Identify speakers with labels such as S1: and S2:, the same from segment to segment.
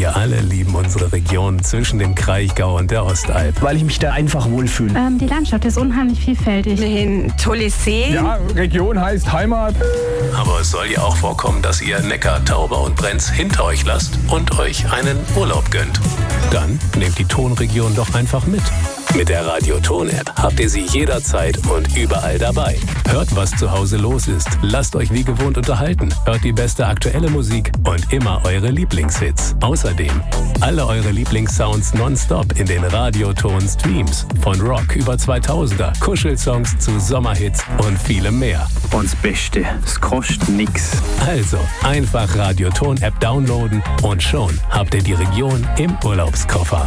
S1: Wir alle lieben unsere Region zwischen dem Kraichgau und der Ostalb.
S2: Weil ich mich da einfach wohlfühle.
S3: Die Landschaft ist unheimlich vielfältig.
S4: Ein tolles See.
S5: Ja, Region heißt Heimat.
S1: Aber es soll ja auch vorkommen, dass ihr Neckar, Tauber und Brenz hinter euch lasst und euch einen Urlaub gönnt. Dann nehmt die Tonregion doch einfach mit. Mit der Radio-Ton-App habt ihr sie jederzeit und überall dabei. Hört, was zu Hause los ist. Lasst euch wie gewohnt unterhalten. Hört die beste aktuelle Musik und immer eure Lieblingshits. Außerdem alle eure Lieblingssounds nonstop in den Radio-Ton-Streams. Von Rock über 2000er, Kuschelsongs zu Sommerhits und vielem mehr.
S2: Und das Beste, es kostet nix.
S1: Also einfach Radio-Ton-App downloaden und schon habt ihr die Region im Urlaubskoffer.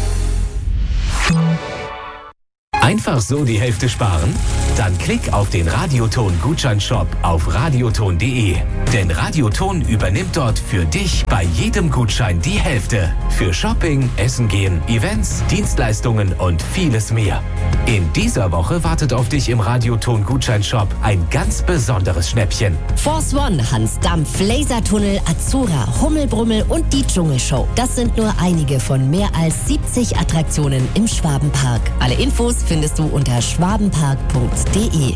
S6: Einfach so die Hälfte sparen? Dann klick auf den Radioton-Gutscheinshop auf radioton.de. Denn Radioton übernimmt dort für dich bei jedem Gutschein die Hälfte. Für Shopping, Essen gehen, Events, Dienstleistungen und vieles mehr. In dieser Woche wartet auf dich im Radioton-Gutscheinshop ein ganz besonderes Schnäppchen.
S7: Force One, Hans Dampf, Lasertunnel, Azura, Hummelbrummel und die Dschungelshow. Das sind nur einige von mehr als 70 Attraktionen im Schwabenpark. Alle Infos findest du unter schwabenpark.de.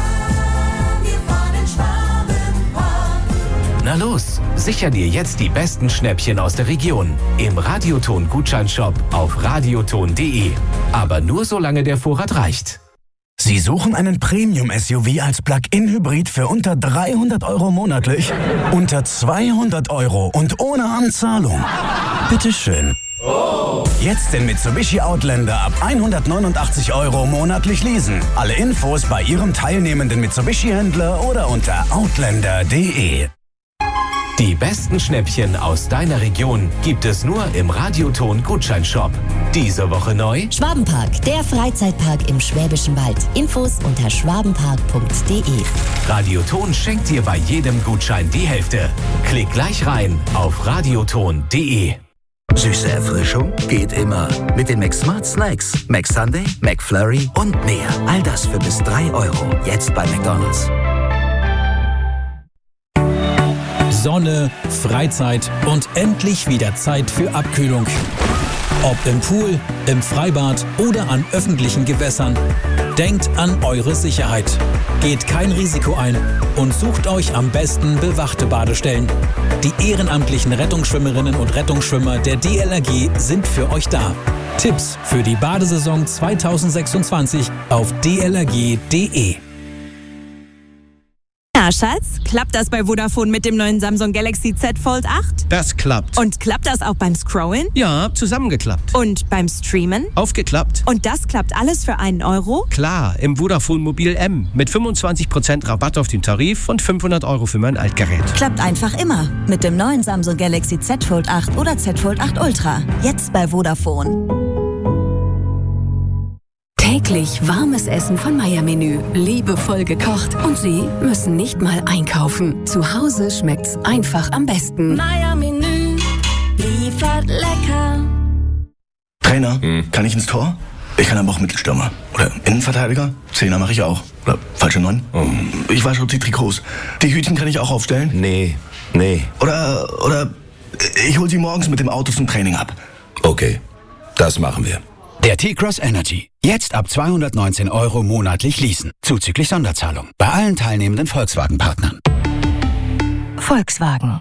S6: Na los, sicher dir jetzt die besten Schnäppchen aus der Region im Radioton-Gutscheinshop auf radioton.de. Aber nur solange der Vorrat reicht.
S8: Sie suchen einen Premium-SUV als Plug-in-Hybrid für unter 300 € monatlich? Unter 200 € und ohne Anzahlung? Bitteschön. Jetzt den Mitsubishi Outlander ab 189 € monatlich leasen. Alle Infos bei Ihrem teilnehmenden Mitsubishi-Händler oder unter outlander.de.
S6: Die besten Schnäppchen aus deiner Region gibt es nur im Radioton-Gutscheinshop. Diese Woche neu:
S7: Schwabenpark, der Freizeitpark im Schwäbischen Wald. Infos unter schwabenpark.de.
S6: Radioton schenkt dir bei jedem Gutschein die Hälfte. Klick gleich rein auf radioton.de.
S9: Süße Erfrischung geht immer. Mit den McSmart Snacks. McSunday, McFlurry und mehr. All das für bis 3 €. Jetzt bei McDonald's.
S10: Sonne, Freizeit und endlich wieder Zeit für Abkühlung. Ob im Pool, im Freibad oder an öffentlichen Gewässern. Denkt an eure Sicherheit. Geht kein Risiko ein und sucht euch am besten bewachte Badestellen. Die ehrenamtlichen Rettungsschwimmerinnen und Rettungsschwimmer der DLRG sind für euch da. Tipps für die Badesaison 2026 auf dlrg.de.
S11: Ja, Schatz, klappt das bei Vodafone mit dem neuen Samsung Galaxy Z Fold 8?
S12: Das klappt.
S11: Und klappt das auch beim Scrollen?
S12: Ja, zusammengeklappt.
S11: Und beim Streamen?
S12: Aufgeklappt.
S11: Und das klappt alles für einen €?
S12: Klar, im Vodafone Mobil M mit 25% Rabatt auf den Tarif und 500 € für mein Altgerät.
S13: Klappt einfach immer mit dem neuen Samsung Galaxy Z Fold 8 oder Z Fold 8 Ultra. Jetzt bei Vodafone.
S14: Täglich warmes Essen von Meier-Menü. Liebevoll gekocht. Und Sie müssen nicht mal einkaufen. Zu Hause schmeckt's einfach am besten.
S15: Meier-Menü liefert lecker.
S16: Trainer, kann ich ins Tor? Ich kann aber auch Mittelstürmer. Oder Innenverteidiger? Zehner mache ich auch. Oder falsche 9? Ich wasche auch die Trikots. Die Hütchen kann ich auch aufstellen?
S9: Nee.
S16: Oder ich hol sie morgens mit dem Auto zum Training ab.
S9: Okay, das machen wir.
S17: Der T-Cross Energy. Jetzt ab 219 € monatlich leasen. Zuzüglich Sonderzahlung. Bei allen teilnehmenden Volkswagen-Partnern.
S14: Volkswagen.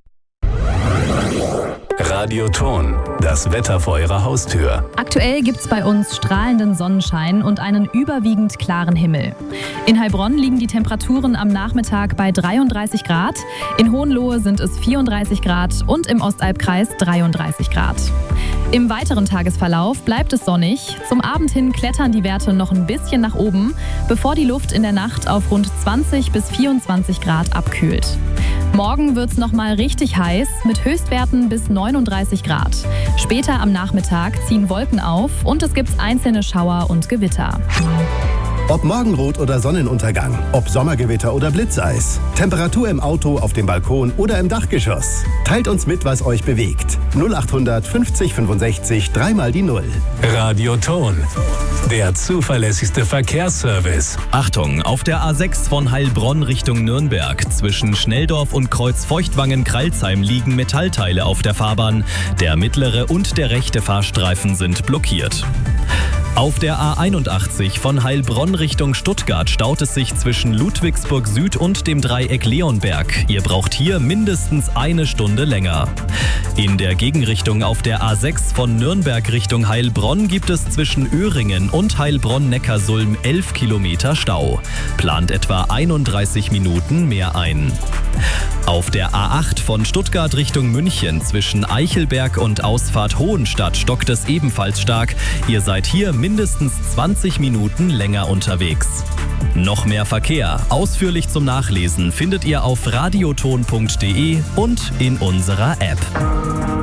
S1: Radioton, das Wetter vor Ihrer Haustür.
S18: Aktuell gibt's bei uns strahlenden Sonnenschein und einen überwiegend klaren Himmel. In Heilbronn liegen die Temperaturen am Nachmittag bei 33 Grad, in Hohenlohe sind es 34 Grad und im Ostalbkreis 33 Grad. Im weiteren Tagesverlauf bleibt es sonnig. Zum Abend hin klettern die Werte noch ein bisschen nach oben, bevor die Luft in der Nacht auf rund 20 bis 24 Grad abkühlt. Morgen wird's nochmal richtig heiß mit Höchstwerten bis 39 Grad. Später am Nachmittag ziehen Wolken auf und es gibt einzelne Schauer und Gewitter.
S4: Ob Morgenrot oder Sonnenuntergang, ob Sommergewitter oder Blitzeis. Temperatur im Auto, auf dem Balkon oder im Dachgeschoss. Teilt uns mit, was euch bewegt. 0800 50 65 3 die 0.
S1: Radioton, der zuverlässigste Verkehrsservice.
S19: Achtung, auf der A6 von Heilbronn Richtung Nürnberg. Zwischen Schnelldorf und Kreuz Feuchtwangen-Kralsheim liegen Metallteile auf der Fahrbahn. Der mittlere und der rechte Fahrstreifen sind blockiert. Auf der A81 von Heilbronn Richtung Stuttgart staut es sich zwischen Ludwigsburg Süd und dem Dreieck Leonberg. Ihr braucht hier mindestens eine Stunde länger. In der Gegenrichtung auf der A6 von Nürnberg Richtung Heilbronn gibt es zwischen Öhringen und Heilbronn-Neckarsulm 11 Kilometer Stau. Plant etwa 31 Minuten mehr ein. Auf der A8 von Stuttgart Richtung München zwischen Eichelberg und Ausfahrt Hohenstadt stockt es ebenfalls stark. Ihr seid hier mindestens 20 Minuten länger unterwegs. Noch mehr Verkehr, ausführlich zum Nachlesen, findet ihr auf radioton.de und in unserer App.